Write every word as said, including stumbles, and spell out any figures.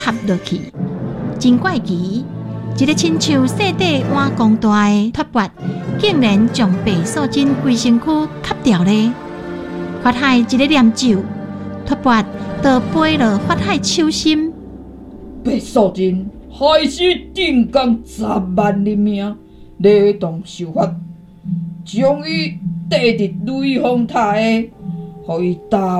合落去。真怪奇，一个亲像细底碗公大的托钵，竟然将白素贞规身躯吸掉咧。法海一个念咒，托钵就飞落法海手心。 白素贞害死镇江十万人命，雷动受罚，将伊缀入雷峰塔的，互伊打